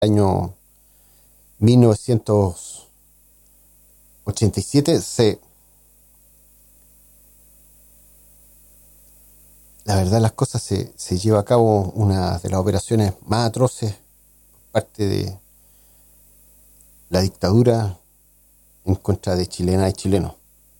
año 1987 la verdad las cosas se lleva a cabo una de las operaciones más atroces por parte de la dictadura en contra de chilenas y chilenos.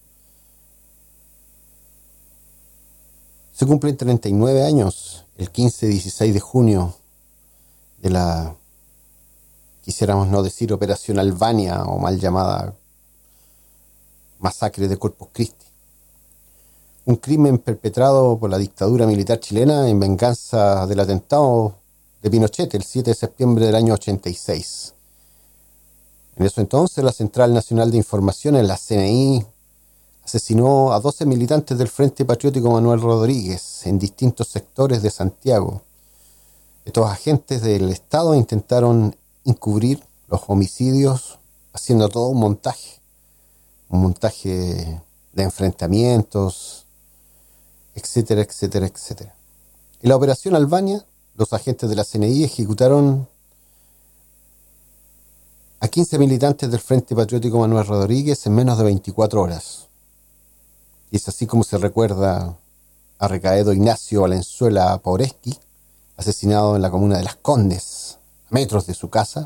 Se cumplen 39 años el 15-16 de junio de la, quisiéramos no decir Operación Albania o mal llamada masacre de Corpus Christi. Un crimen perpetrado por la dictadura militar chilena en venganza del atentado de Pinochet el 7 de septiembre del año 86. En eso entonces la Central Nacional de Informaciones, la CNI, asesinó a 12 militantes del Frente Patriótico Manuel Rodríguez en distintos sectores de Santiago. Estos agentes del Estado intentaron encubrir los homicidios haciendo todo un montaje de enfrentamientos, etcétera, etcétera, etcétera. En la Operación Albania, los agentes de la CNI ejecutaron a 15 militantes del Frente Patriótico Manuel Rodríguez en menos de 24 horas. Y es así como se recuerda a Recaedo Ignacio Valenzuela Paureschi, asesinado en la comuna de Las Condes, a metros de su casa,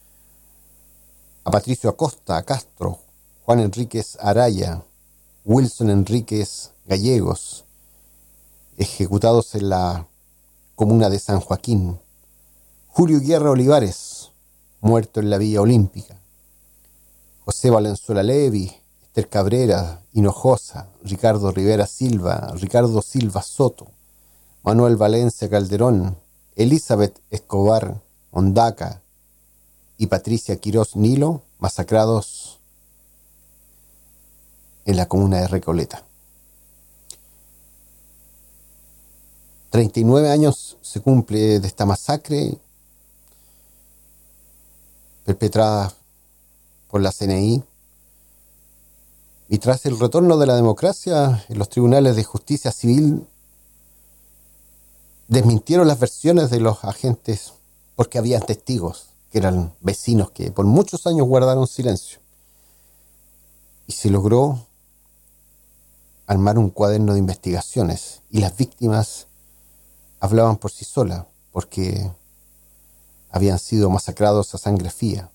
a Patricio Acosta Castro, Juan Enríquez Araya, Wilson Enríquez Gallegos, ejecutados en la comuna de San Joaquín, Julio Guerra Olivares, muerto en la Villa Olímpica, José Valenzuela Levi, Esther Cabrera Hinojosa, Ricardo Rivera Silva, Ricardo Silva Soto, Manuel Valencia Calderón, Elizabeth Escobar Ondaca y Patricia Quirós Nilo, masacrados en la comuna de Recoleta. 39 años se cumple de esta masacre perpetrada por la CNI, y tras el retorno de la democracia en los tribunales de justicia civil desmintieron las versiones de los agentes porque había testigos que eran vecinos que por muchos años guardaron silencio, y se logró armar un cuaderno de investigaciones y las víctimas hablaban por sí solas porque habían sido masacrados a sangre fría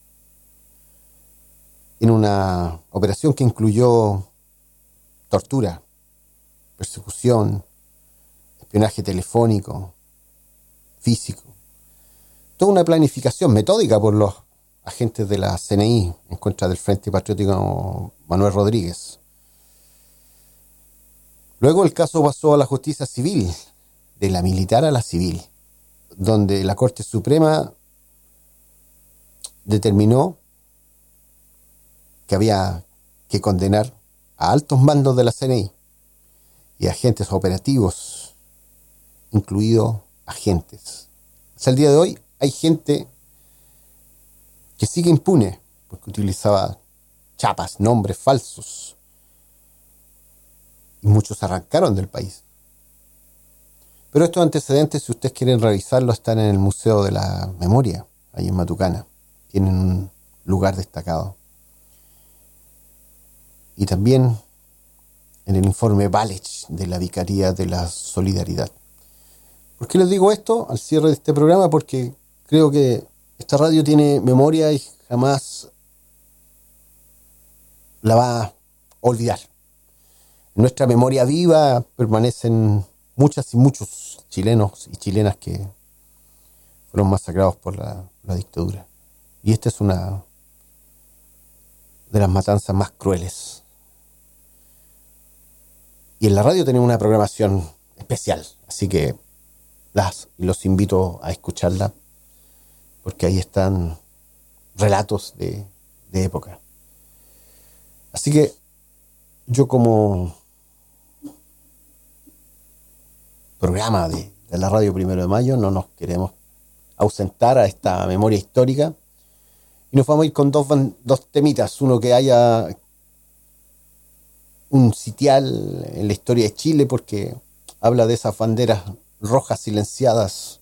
en una operación que incluyó tortura, persecución, espionaje telefónico, físico, toda una planificación metódica por los agentes de la CNI en contra del Frente Patriótico Manuel Rodríguez. Luego el caso pasó a la justicia civil, de la militar a la civil, donde la Corte Suprema determinó que había que condenar a altos mandos de la CNI y agentes operativos, incluidos agentes. Hasta el día de hoy hay gente que sigue impune porque utilizaba chapas, nombres falsos, y muchos arrancaron del país. Pero estos antecedentes, si ustedes quieren revisarlos, están en el Museo de la Memoria, ahí en Matucana. Tienen un lugar destacado. Y también en el informe Valech de la Vicaría de la Solidaridad. ¿Por qué les digo esto al cierre de este programa? Porque creo que esta radio tiene memoria y jamás la va a olvidar. En nuestra memoria viva permanecen muchas y muchos chilenos y chilenas que fueron masacrados por la dictadura. Y esta es una de las matanzas más crueles. Y en la radio tenemos una programación especial, así que los invito a escucharla, porque ahí están relatos de época. Así que yo, como programa de la radio 1 de Mayo, no nos queremos ausentar a esta memoria histórica, y nos vamos a ir con dos temitas. Uno que haya un sitial en la historia de Chile, porque habla de esas banderas rojas silenciadas